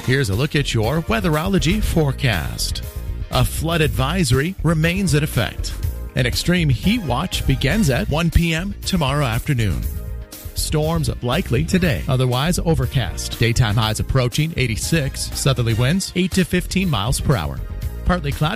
Here's a look at your weatherology forecast. A flood advisory remains in effect. An extreme heat watch begins at 1 p.m. tomorrow afternoon. Storms likely today, otherwise overcast. Daytime highs approaching 86, southerly winds 8 to 15 miles per hour. Partly cloudy.